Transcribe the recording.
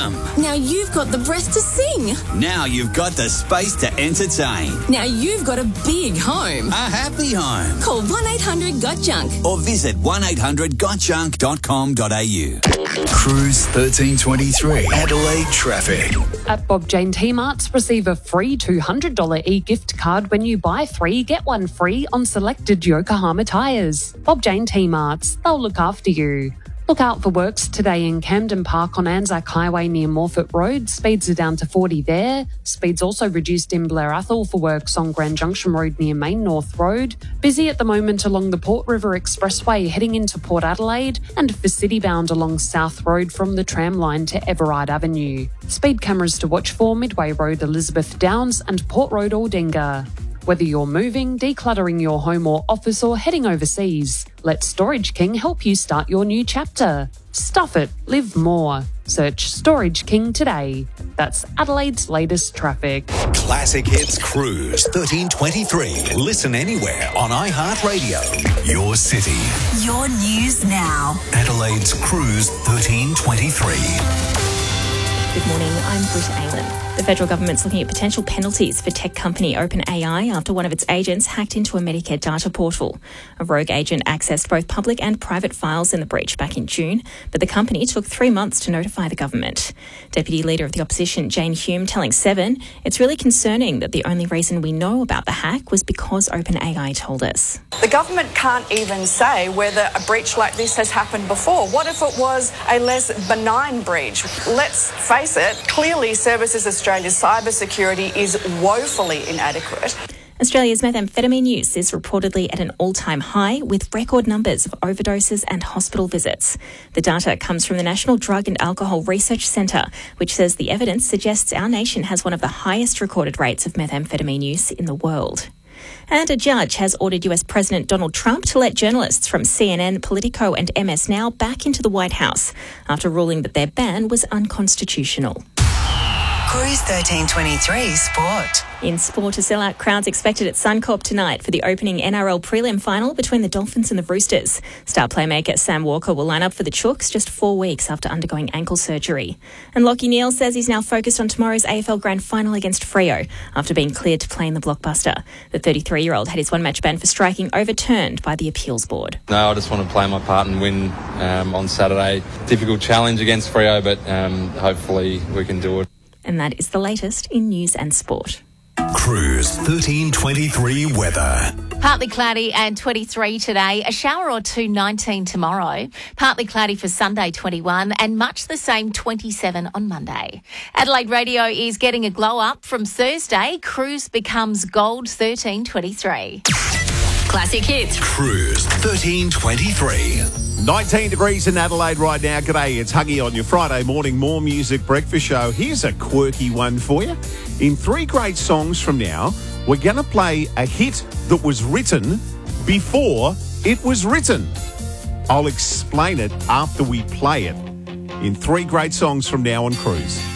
rhythm. Now you've got the breath to sing. Now you've got the space to entertain. Now you've got a big home. A happy home. Call 1-800-GOT-JUNK. Or visit 1800gotjunk.com.au. Cruise 1323. Adelaide traffic. At Bob Jane T-Marts, receive a free $200 e-gift card when you buy 3, get 1 free on selected Yokohama tyres. Bob Jane T-Marts, they'll look after you. Look out for works today in Camden Park on Anzac Highway near Morphett Road. Speeds are down to 40 there. Speeds also reduced in Blair Athol for works on Grand Junction Road near Main North Road. Busy at the moment along the Port River Expressway heading into Port Adelaide, and for citybound along South Road from the tram line to Everard Avenue. Speed cameras to watch for Midway Road, Elizabeth Downs and Port Road, Aldinga. Whether you're moving, decluttering your home or office, or heading overseas, let Storage King help you start your new chapter. Stuff it, live more. Search Storage King today. That's Adelaide's latest traffic. Classic Hits Cruise 1323. Listen anywhere on iHeartRadio. Your city. Your news now. Adelaide's Cruise 1323. Good morning, I'm Britta Aylan. The federal government's looking at potential penalties for tech company OpenAI after one of its agents hacked into a Medicare data portal. A rogue agent accessed both public and private files in the breach back in June, but the company took 3 months to notify the government. Deputy Leader of the Opposition, Jane Hume, telling Seven, it's really concerning that the only reason we know about the hack was because OpenAI told us. The government can't even say whether a breach like this has happened before. What if it was a less benign breach? Let's face it, clearly Services Australia's cybersecurity is woefully inadequate. Australia's methamphetamine use is reportedly at an all-time high, with record numbers of overdoses and hospital visits. The data comes from the National Drug and Alcohol Research Centre, which says the evidence suggests our nation has one of the highest recorded rates of methamphetamine use in the world. And a judge has ordered US President Donald Trump to let journalists from CNN, Politico and MS Now back into the White House after ruling that their ban was unconstitutional. Cruise 1323 Sport. In sport, a sellout crowd's expected at Suncorp tonight for the opening NRL prelim final between the Dolphins and the Roosters. Star playmaker Sam Walker will line up for the Chooks just 4 weeks after undergoing ankle surgery. And Lachie Neale says he's now focused on tomorrow's AFL Grand Final against Freo after being cleared to play in the Blockbuster. The 33-year-old had his one-match ban for striking overturned by the appeals board. No, I just want to play my part and win on Saturday. Difficult challenge against Freo, but hopefully we can do it. And that is the latest in news and sport. Cruise 1323 weather. Partly cloudy and 23 today. A shower or two, 19 tomorrow. Partly cloudy for Sunday, 21, and much the same, 27 on Monday. Adelaide Radio is getting a glow up from Thursday. Cruise becomes gold 1323. Classic Hits. Cruise 1323. 19 degrees in Adelaide right now. G'day, it's Huggy on your Friday morning More Music breakfast show. Here's a quirky one for you. In 3 great songs from now, we're going to play a hit that was written before it was written. I'll explain it after we play it. In 3 great songs from now on Cruise.